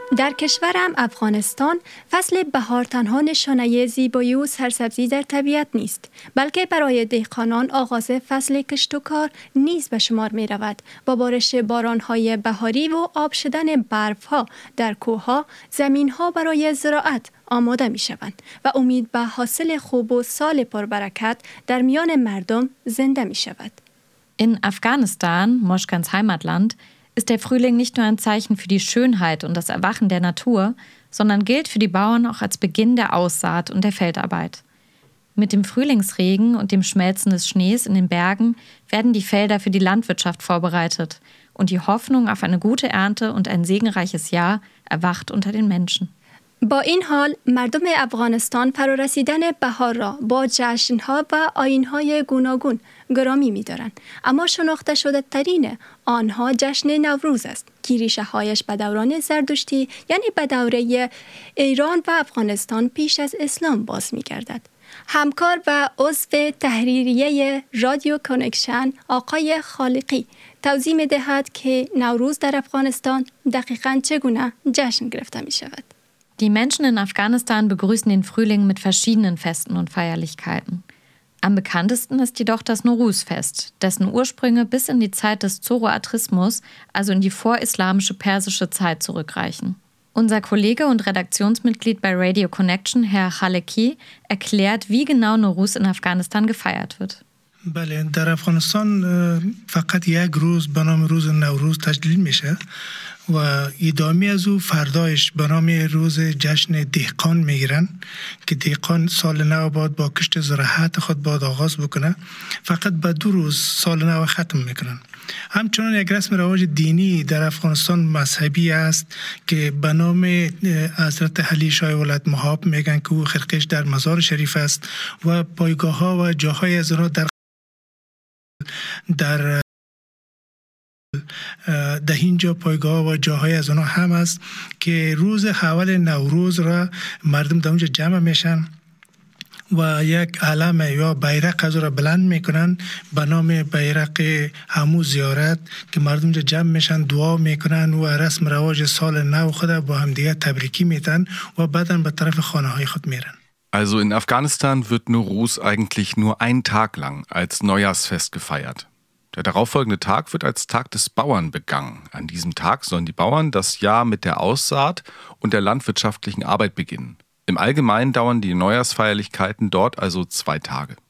در کشورم افغانستان فصل بهار تنها نشانه زیبایی و سرسبزی در طبیعت نیست، بلکه برای دهقانان آغاز فصل کشت و کار نیز به شمار می رود. با بارش بارانهای بهاری و آب شدن برفها در کوهها، زمینها برای زراعت آماده می شوند و امید به حاصل خوب و سال پربرکت در میان مردم زنده می شود. In Afghanistan, Moschkans Heimatland, ist der Frühling nicht nur ein Zeichen für die Schönheit und das Erwachen der Natur, sondern gilt für die Bauern auch als Beginn der Aussaat und der Feldarbeit. Mit dem Frühlingsregen und dem Schmelzen des Schnees in den Bergen werden die Felder für die Landwirtschaft vorbereitet und die Hoffnung auf eine gute Ernte und ein segenreiches Jahr erwacht unter den Menschen. با این حال مردم افغانستان فرارسیدن بهار را با جشن‌ها و آیین‌های گوناگون گرامی می‌دارند، اما شناخته شده ترین آنها جشن نوروز است که ریشه‌هایش به دوران زردشتی یعنی به دوره ایران و افغانستان پیش از اسلام باز می‌گردد. همکار و عضو تحریریه رادیو کانکشن آقای خالقی توضیح می‌دهد که نوروز در افغانستان دقیقاً چگونه جشن گرفته می‌شود. Die Menschen in Afghanistan begrüßen den Frühling mit verschiedenen Festen und Feierlichkeiten. Am bekanntesten ist jedoch das Nowruz-Fest, dessen Ursprünge bis in die Zeit des Zoroastrismus, also in die vorislamische persische Zeit zurückreichen. Unser Kollege und Redaktionsmitglied bei Radio Connection, Herr Khaleki, erklärt, wie genau Nowruz in Afghanistan gefeiert wird. بله، در افغانستان فقط یک روز به نام روز نوروز تجلیل میشه و ادامه از او فردایش به نام روز جشن دهقان میگیرن که دهقان سال نو بعد با کشت زراعت خود باید آغاز بکنه. فقط به 2 روز سال نو ختم میکنن. همچنان یک رسم رواج دینی در افغانستان مذهبی است که به نام حضرت علی شاه ولایت مهاب میگن که او خرقش در مزار شریف است و پایگاه ها و جاهای از آنها در اینجا پایگاه و جاهای از آنها هم است که روز اول نوروز را مردم در اونجا جمع میشن و یک علم یا بیرق از را بلند میکنن به نام بیرق همو زیارت که مردم اونجا جمع میشن، دعا میکنن و رسم رواج سال نو خود با هم دیگه تبریکی میتن و بعداً به طرف خانه های خود میرن. Also in Afghanistan wird Nowruz eigentlich nur einen Tag lang als Neujahrsfest gefeiert. Der darauffolgende Tag wird als Tag des Bauern begangen. An diesem Tag sollen die Bauern das Jahr mit der Aussaat und der landwirtschaftlichen Arbeit beginnen. Im Allgemeinen dauern die Neujahrsfeierlichkeiten dort also 2 Tage.